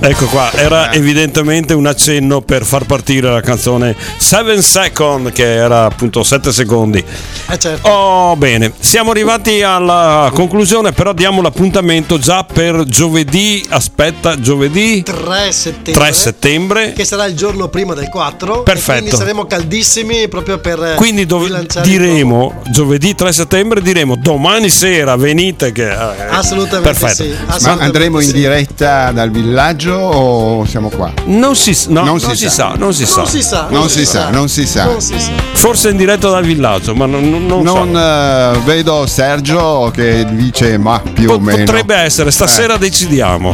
Ecco qua, era evidentemente un accenno per far partire la canzone 7 Second, che era appunto 7 secondi. Certo. Oh, bene, siamo arrivati alla conclusione, però diamo l'appuntamento già per giovedì, giovedì 3 settembre, che sarà il giorno prima del 4. Perfetto. E quindi saremo caldissimi proprio per quindi diremo giovedì 3 settembre, diremo domani sera venite che assolutamente perfetto. sì, Ma assolutamente andremo in sì. diretta dal villaggio o siamo qua? Non si sa. Forse in diretta dal villaggio, ma non vedo Sergio che dice ma più o meno potrebbe essere stasera decidiamo.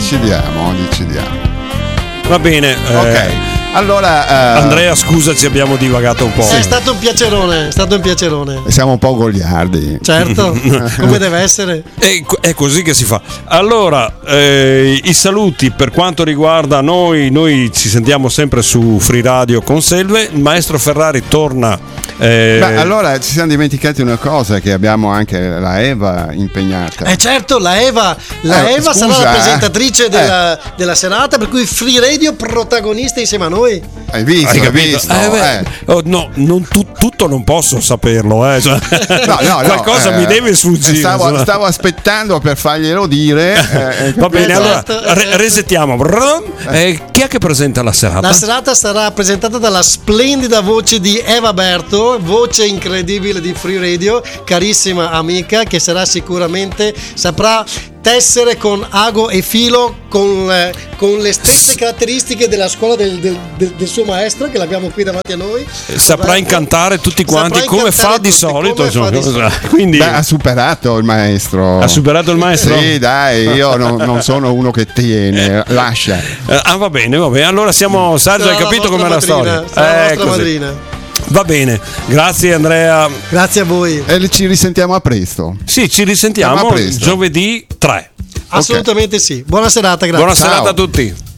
Va bene. Ok. Allora Andrea, scusa, ci abbiamo divagato un po'. È stato un piacerone. Siamo un po' goliardi. Certo, come deve essere. È così che si fa. Allora, i saluti per quanto riguarda noi ci sentiamo sempre su Free Radio con Selve. Il maestro Ferrari torna. Allora ci siamo dimenticati una cosa, che abbiamo anche la Eva impegnata. Certo, la Eva scusa, sarà la presentatrice della serata, per cui Free Radio protagonista insieme a noi. Hai visto? No, tutto non posso saperlo, No, qualcosa mi deve sfuggire. Stavo aspettando per farglielo dire. Va bene, Esatto. allora resettiamo. Chi è che presenta la serata? La serata sarà presentata dalla splendida voce di Eva Berto, voce incredibile di Free Radio, carissima amica, che saprà tessere con ago e filo con le stesse caratteristiche della scuola del suo maestro, che l'abbiamo qui davanti a noi. Saprà incantare tutti quanti come fa di solito. Quindi ha superato il maestro. Sì, dai, io non sono uno che tiene, lascia. Va bene. Allora Sergio, hai capito com'è la storia? Sarà la nostra madrina. Va bene, grazie Andrea. Grazie a voi. E ci risentiamo a presto. Sì, ci risentiamo giovedì 3. Assolutamente sì. Buona serata, grazie. Buona serata a tutti.